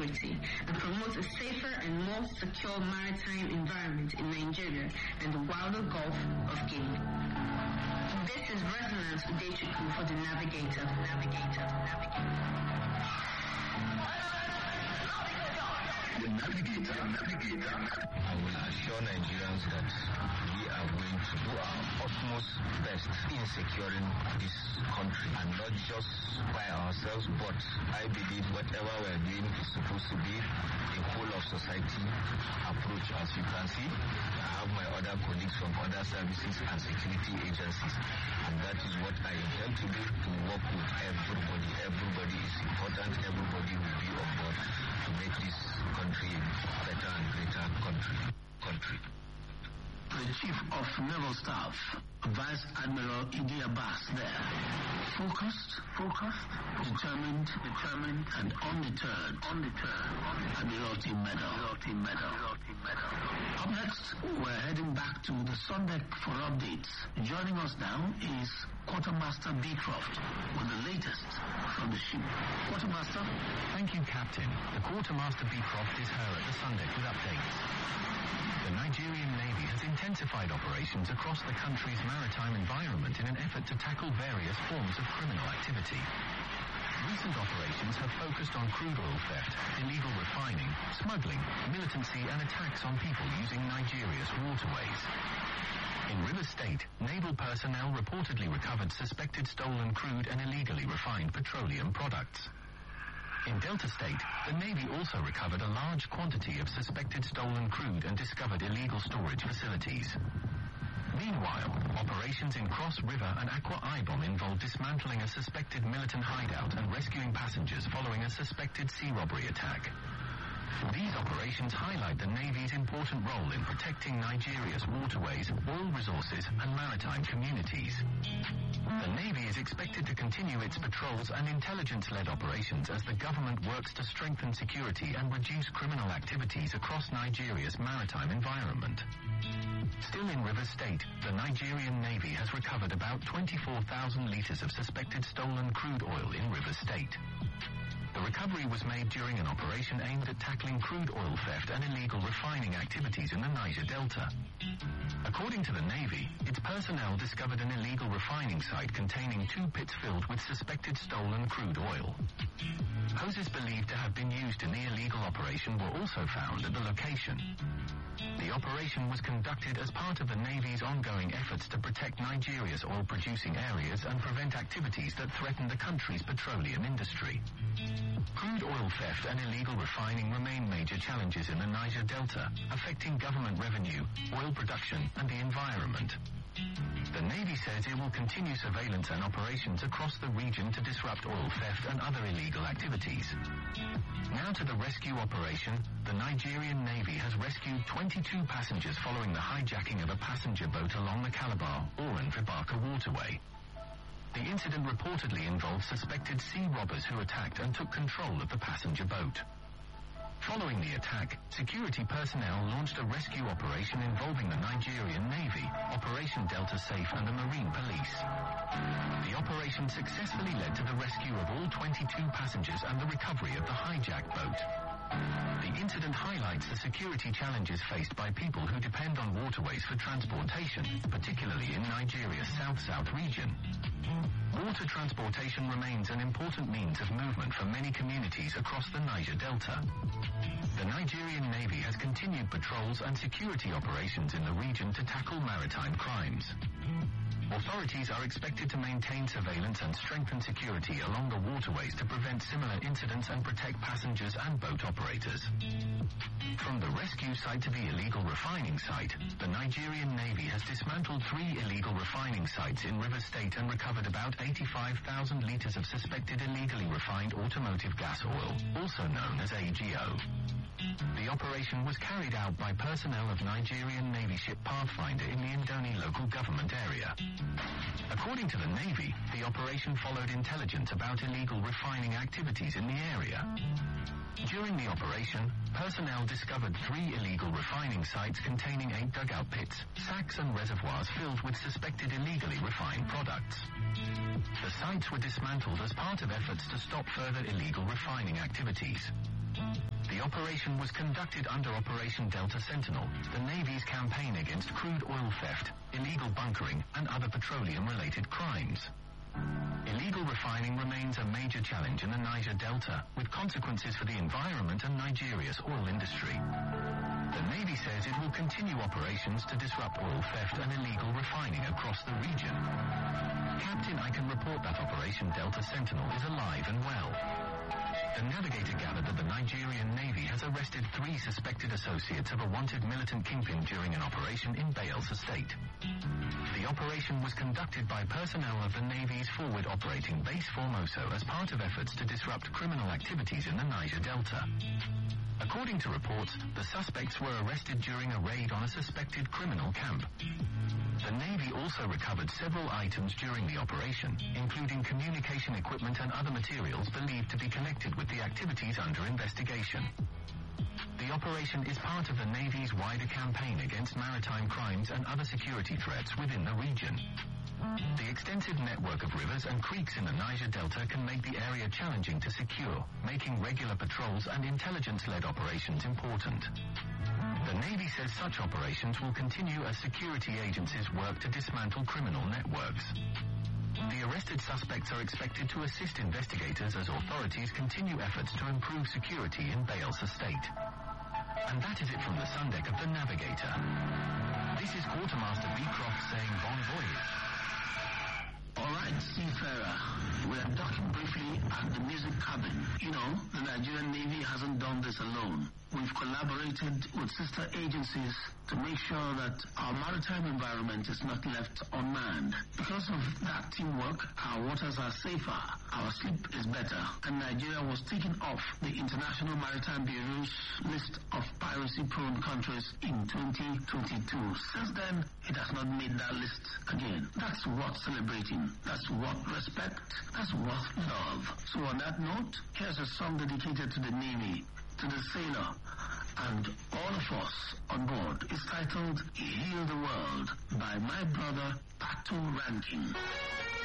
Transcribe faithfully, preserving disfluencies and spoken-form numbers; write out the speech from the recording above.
integrity and promote a safer and more secure maritime environment in Nigeria and the wider Gulf of Guinea. This is Resonance Udechukwu for the Navigator. Navigator. Navigator. The Navigator, Navigator. I will assure Nigerians that we are going to do our utmost best in securing this country, and not just by ourselves, but I believe whatever we are doing is supposed to be a whole of society approach. As you can see, I have my other colleagues from other services and security agencies, and that is what I intend to do, to work with everybody. Everybody is important. Everybody will be on board to make this country a better and greater country. country. The Chief of Naval Staff, Vice Admiral Idi Abbas there. Focused, focused, determined, determined, and undeterred, undeterred. Admiralty Medal, Admiralty Medal, Admiralty Medal. Up next, we're heading back to the Sundeck for updates. Joining us now is Quartermaster Beecroft with the latest from the ship. Quartermaster? Thank you, Captain. The Quartermaster Beecroft is her at the Sundeck with updates. The Nigerian Navy has intensified operations across the country's maritime environment in an effort to tackle various forms of criminal activity. Recent operations have focused on crude oil theft, illegal refining, smuggling, militancy and attacks on people using Nigeria's waterways. In Rivers State, naval personnel reportedly recovered suspected stolen crude and illegally refined petroleum products. In Delta State, the Navy also recovered a large quantity of suspected stolen crude and discovered illegal storage facilities. Meanwhile, operations in Cross River and Akwa Ibom involved dismantling a suspected militant hideout and rescuing passengers following a suspected sea robbery attack. These operations highlight the Navy's important role in protecting Nigeria's waterways, oil resources, and maritime communities. The Navy is expected to continue its patrols and intelligence-led operations as the government works to strengthen security and reduce criminal activities across Nigeria's maritime environment. Still in Rivers State, the Nigerian Navy has recovered about twenty-four thousand litres of suspected stolen crude oil in Rivers State. The recovery was made during an operation aimed at tackling crude oil theft and illegal refining activities in the Niger Delta. According to the Navy, its personnel discovered an illegal refining site containing two pits filled with suspected stolen crude oil. Hoses believed to have been used in the illegal operation were also found at the location. The operation was conducted as part of the Navy's ongoing efforts to protect Nigeria's oil-producing areas and prevent activities that threaten the country's petroleum industry. Crude oil theft and illegal refining remain major challenges in the Niger Delta, affecting government revenue, oil production, and the environment. The Navy says it will continue surveillance and operations across the region to disrupt oil theft and other illegal activities. Now to the rescue operation. The Nigerian Navy has rescued twenty-two passengers following the hijacking of a passenger boat along the Calabar-Oran-Vibaka waterway. The incident reportedly involved suspected sea robbers who attacked and took control of the passenger boat. Following the attack, security personnel launched a rescue operation involving the Nigerian Navy, Operation Delta Safe and the Marine Police. The operation successfully led to the rescue of all twenty-two passengers and the recovery of the hijacked boat. The incident highlights the security challenges faced by people who depend on waterways for transportation, particularly in Nigeria's south-south region. Water transportation remains an important means of movement for many communities across the Niger Delta. The Nigerian Navy has continued patrols and security operations in the region to tackle maritime crimes. Authorities are expected to maintain surveillance and strengthen security along the waterways to prevent similar incidents and protect passengers and boat operators. From the rescue site to the illegal refining site, the Nigerian Navy has dismantled three illegal refining sites in Rivers State and recovered about eighty-five thousand litres of suspected illegally refined automotive gas oil, also known as A G O. The operation was carried out by personnel of Nigerian Navy ship Pathfinder in the Indoni local government area. According to the Navy, the operation followed intelligence about illegal refining activities in the area. During the operation, personnel discovered three illegal refining sites containing eight dugout pits, sacks and reservoirs filled with suspected illegally refined products. The sites were dismantled as part of efforts to stop further illegal refining activities. The operation was conducted under Operation Delta Sentinel, the Navy's campaign against crude oil theft, illegal bunkering, and other petroleum-related crimes. Illegal refining remains a major challenge in the Niger Delta, with consequences for the environment and Nigeria's oil industry. The Navy says it will continue operations to disrupt oil theft and illegal refining across the region. Captain, I can report that Operation Delta Sentinel is alive and well. The Navigator gathered that the Nigerian Navy has arrested three suspected associates of a wanted militant kingpin during an operation in Bales Estate. The operation was conducted by personnel of the Navy's Forward Operating Base Formoso as part of efforts to disrupt criminal activities in the Niger Delta. According to reports, the suspects were arrested during a raid on a suspected criminal camp. The Navy also recovered several items during the operation, including communication equipment and other materials believed to be connected with the activities under investigation. The operation is part of the Navy's wider campaign against maritime crimes and other security threats within the region. The extensive network of rivers and creeks in the Niger Delta can make the area challenging to secure, making regular patrols and intelligence-led operations important. The Navy says such operations will continue as security agencies work to dismantle criminal networks. The arrested suspects are expected to assist investigators as authorities continue efforts to improve security in Bales Estate. And that is it from the Sundeck of the Navigator. This is Quartermaster Beecroft saying bon voyage. All right, seafarer, we are docking briefly at the music cabin. You know, the Nigerian Navy hasn't done this alone. We've collaborated with sister agencies to make sure that our maritime environment is not left unmanned. Because of that teamwork, our waters are safer, our sleep is better, and Nigeria was taken off the International Maritime Bureau's list of piracy-prone countries in twenty twenty-two. Since then, it has not made that list again. That's worth celebrating. That's worth respect. That's worth love. So on that note, here's a song dedicated to the Navy, to the sailor, and all of us on board. It's titled Heal the World by my brother Patu Ranking.